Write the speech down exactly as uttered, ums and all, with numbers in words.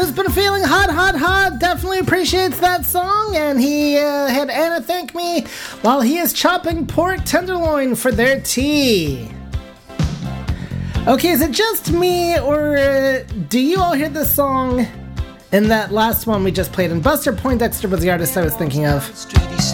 Has been feeling hot, hot, hot. Definitely appreciates that song. And he uh, had Anna thank me while he is chopping pork tenderloin for their tea. Okay, is it just me, or uh, do you all hear this song in that last one we just played? And Buster Poindexter was the artist I was thinking of.